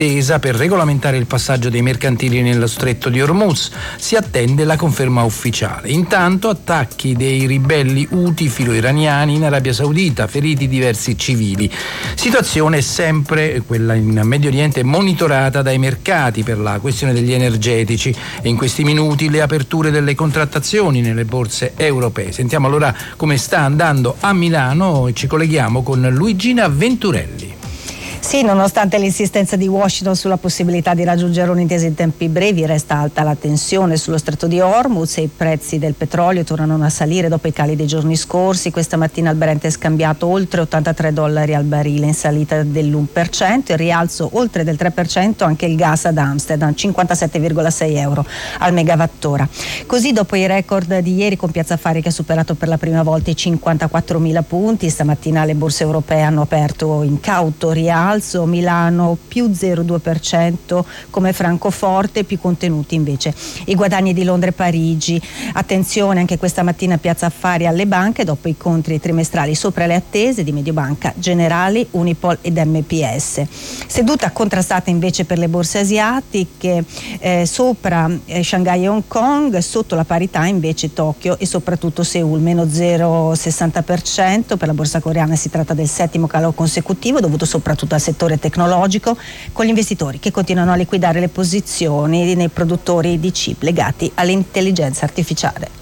per regolamentare il passaggio dei mercantili nello stretto di Hormuz. Si attende la conferma ufficiale. Intanto attacchi dei ribelli Houthi filo-iraniani in Arabia Saudita, feriti diversi civili. Situazione sempre quella in Medio Oriente monitorata dai mercati per la questione degli energetici e in questi minuti le aperture delle contrattazioni nelle borse europee. Sentiamo allora come sta andando a Milano e ci colleghiamo con Luigina Venturelli. Sì, nonostante l'insistenza di Washington sulla possibilità di raggiungere un'intesa in tempi brevi, resta alta la tensione sullo stretto di Hormuz e i prezzi del petrolio tornano a salire dopo i cali dei giorni scorsi. Questa mattina il Brent è scambiato oltre $83 al barile, in salita dell'1%, il rialzo oltre del 3% anche il gas ad Amsterdam, 57,6 euro al megawattora. Così dopo i record di ieri con Piazza Affari che ha superato per la prima volta i 54.000 punti, stamattina le borse europee hanno aperto in cauto rialzo. Milano più 0,2% come Francoforte, più contenuti invece i guadagni di Londra e Parigi. Attenzione anche questa mattina Piazza Affari alle banche dopo i conti trimestrali sopra le attese di Mediobanca, Generali, Unipol ed MPS. Seduta contrastata invece per le borse asiatiche, sopra Shanghai e Hong Kong, sotto la parità invece Tokyo e soprattutto Seul, meno 0,60%. Per la borsa coreana si tratta del 7° calo consecutivo dovuto soprattutto al settore tecnologico, con gli investitori che continuano a liquidare le posizioni nei produttori di chip legati all'intelligenza artificiale.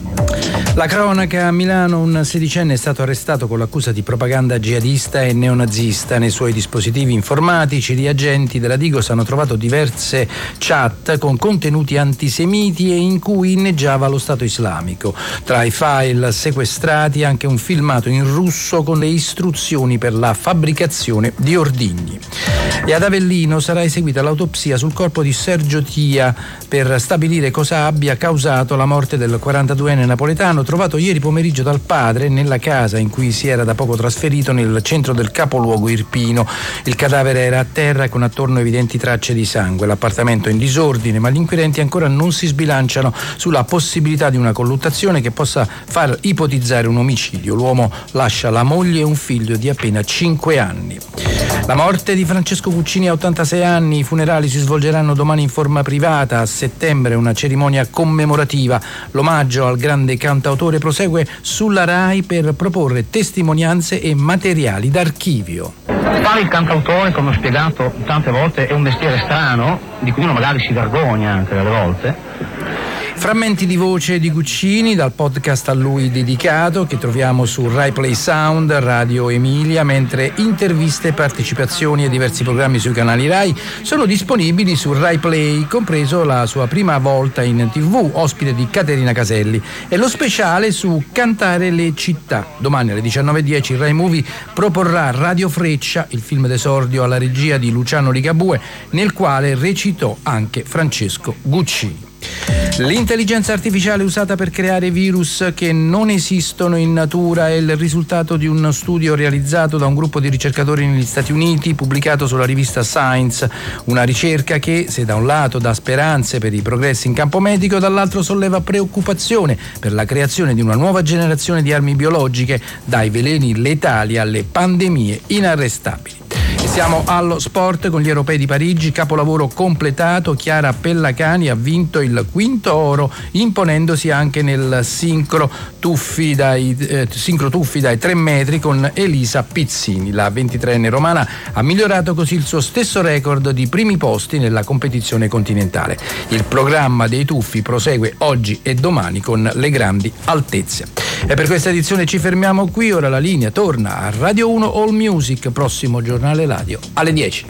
La cronaca: a Milano un sedicenne è stato arrestato con l'accusa di propaganda jihadista e neonazista. Nei suoi dispositivi informatici gli agenti della Digos hanno trovato diverse chat con contenuti antisemiti e in cui inneggiava lo Stato islamico. Tra i file sequestrati anche un filmato in russo con le istruzioni per la fabbricazione di ordigni. E ad Avellino sarà eseguita l'autopsia sul corpo di Sergio Tia per stabilire cosa abbia causato la morte del 42enne napoletano trovato ieri pomeriggio dal padre nella casa in cui si era da poco trasferito nel centro del capoluogo irpino. Il cadavere era a terra con attorno evidenti tracce di sangue. L'appartamento è in disordine, ma gli inquirenti ancora non si sbilanciano sulla possibilità di una colluttazione che possa far ipotizzare un omicidio. L'uomo lascia la moglie e un figlio di appena 5 anni. La morte di Francesco Guccini a 86 anni. I funerali si svolgeranno domani in forma privata. A settembre una cerimonia commemorativa. L'omaggio al grande cantautore prosegue sulla Rai per proporre testimonianze e materiali d'archivio. Fare il cantautore, come ho spiegato tante volte, è un mestiere strano, di cui uno magari si vergogna anche delle volte. Frammenti di voce di Guccini dal podcast a lui dedicato che troviamo su Rai Play Sound, Radio Emilia, mentre interviste, partecipazioni e diversi programmi sui canali Rai sono disponibili su Rai Play, compreso la sua prima volta in TV, ospite di Caterina Caselli, e lo speciale su Cantare le città. Domani alle 19:10 Rai Movie proporrà Radio Freccia, il film d'esordio alla regia di Luciano Ligabue, nel quale recitò anche Francesco Guccini. L'intelligenza artificiale usata per creare virus che non esistono in natura è il risultato di uno studio realizzato da un gruppo di ricercatori negli Stati Uniti, pubblicato sulla rivista Science. Una ricerca che, se da un lato dà speranze per i progressi in campo medico, dall'altro solleva preoccupazione per la creazione di una nuova generazione di armi biologiche, dai veleni letali alle pandemie inarrestabili. Siamo allo sport con gli europei di Parigi, capolavoro completato. Chiara Pellacani ha vinto il 5° oro, imponendosi anche nel sincro tuffi dai 3 metri con Elisa Pizzini. La 23enne romana ha migliorato così il suo stesso record di primi posti nella competizione continentale. Il programma dei tuffi prosegue oggi e domani con le grandi altezze. E per questa edizione ci fermiamo qui. Ora la linea torna a Radio 1 All Music, prossimo giornale radio alle 10.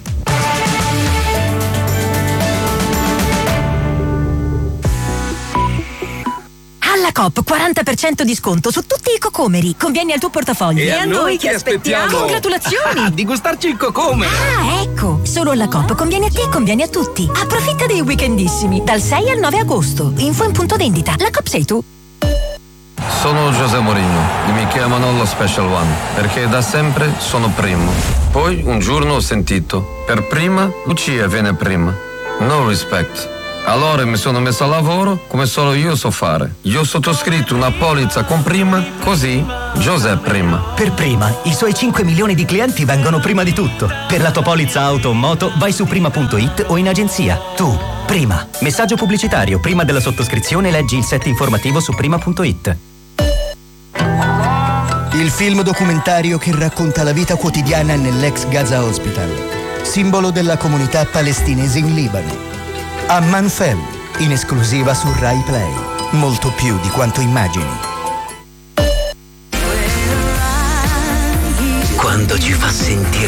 Alla Coop 40% di sconto su tutti i cocomeri. Conviene al tuo portafoglio. E a noi che aspettiamo? Congratulazioni! Di gustarci il cocomero. Ah, ecco! Solo alla Coop conviene a te e conviene a tutti. Approfitta dei weekendissimi dal 6 al 9 agosto. Info in punto vendita. La Coop sei tu. Sono José Mourinho e mi chiamano lo Special One perché da sempre sono primo. Poi un giorno ho sentito, per prima Lucia viene prima. No respect. Allora mi sono messo a lavoro come solo io so fare. Io ho sottoscritto una polizza con prima, così José prima. Per Prima, i suoi 5 milioni di clienti vengono prima di tutto. Per la tua polizza auto o moto vai su prima.it o in agenzia. Tu, Prima. Messaggio pubblicitario. Prima della sottoscrizione leggi il set informativo su prima.it. Il film documentario che racconta la vita quotidiana nell'ex Gaza Hospital, simbolo della comunità palestinese in Libano. Amman Fel, in esclusiva su Rai Play. Molto più di quanto immagini. Quando ci fa sentir